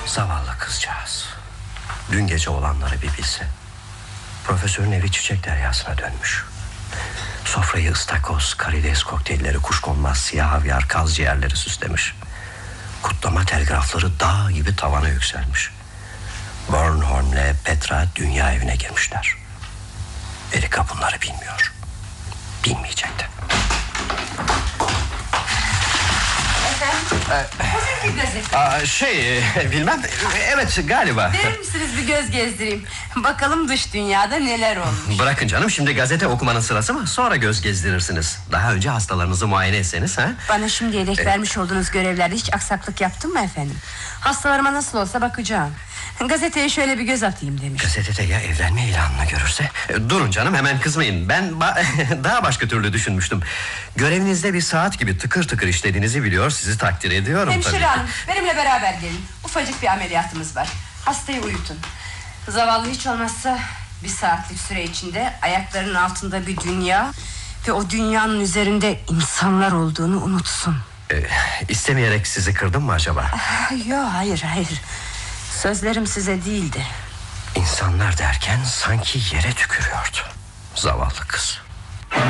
Zavallı kızcağız. Dün gece olanları bir bilse. Profesörün evi çiçek deryasına dönmüş. Sofrayı ıstakoz, karides kokteylleri, kuşkonmaz, siyah havyar, kaz ciğerleri süslemiş. Kutlama telgrafları dağ gibi tavana yükselmiş. Bornholm'le Petra dünya evine girmişler. Erika bunları bilmiyor. Bilmeyecekti. Bugünkü gazete. Bilmem. Evet galiba. Verir misiniz bir göz gezdireyim? Bakalım dış dünyada neler olmuş. Bırakın canım, şimdi gazete okumanın sırası mı? Sonra göz gezdirirsiniz. Daha önce hastalarınızı muayene etseniz ha? Bana şimdiye dek vermiş olduğunuz görevlerde hiç aksaklık yaptın mı efendim? Hastalarıma nasıl olsa bakacağım. Gazeteye şöyle bir göz atayım demiş. Gazetede ya evlenme ilanını görürse? Durun canım, hemen kızmayın. Ben daha başka türlü düşünmüştüm. Görevinizde bir saat gibi tıkır tıkır işlediğinizi biliyor, sizi takdir ediyorum. Hemşire hanım, benimle beraber gelin. Ufacık bir ameliyatımız var. Hastayı uyutun. Zavallı hiç olmazsa bir saatlik süre içinde ayaklarının altında bir dünya ve o dünyanın üzerinde insanlar olduğunu unutsun. İstemeyerek sizi kırdım mı acaba? Yok, hayır. Sözlerim size değildi. İnsanlar derken sanki yere tükürüyordu. Zavallı kız.